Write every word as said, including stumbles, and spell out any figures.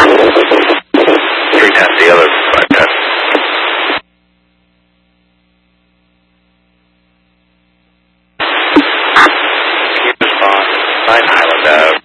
Three times the other five ten. Keep respond. Nine Highland Ave.